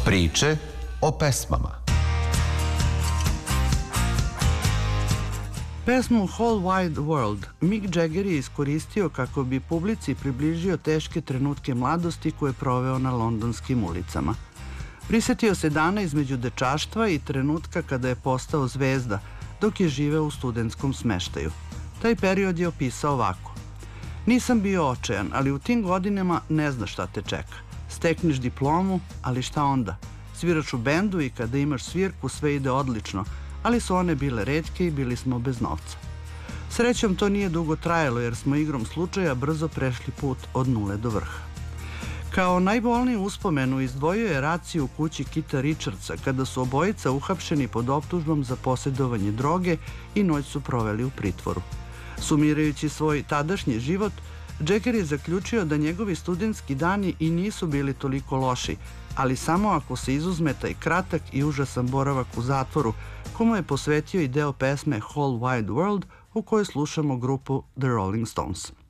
Priče o pesmama. Pesmu Whole Wide World Mick Jagger je iskoristio kako bi publici približio teške trenutke mladosti koje je proveo na londonskim ulicama. Prisetio se dana između dečaštva i trenutka kada je postao zvezda, dok je živeo u studentskom smeštaju. Taj period je opisao ovako. Nisam bio očajan, ali u tim godinama ne znaš šta te čeka. Stekneš diplomu, ali šta onda? Sviraš u bendu i kada imaš svirku sve ide odlično, ali su one bile retke i bili smo bez novca. Srećom to nije dugo trajalo jer smo igrom slučaja brzo prešli put od nule do vrha. Kao najbolniju uspomenu izdvojio je raciju u kući Kita Richardsa kada su obojica uhapšeni pod optužbom za posjedovanje droge i noć su proveli u pritvoru. Sumirajući svoj tadašnji život, Jagger je zaključio da njegovi studentski dani i nisu bili toliko loši, ali samo ako se izuzme taj kratak i užasan boravak u zatvoru, komu je posvetio i deo pesme Whole Wide World u kojoj slušamo grupu The Rolling Stones.